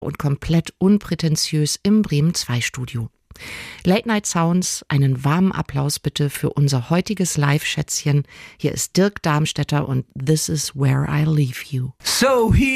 und komplett unprätentiös im Bremen 2 Studio. Late Night Sounds, einen warmen Applaus bitte für unser heutiges Live-Schätzchen. Hier ist Dirk Darmstädter und This is Where I Leave You. So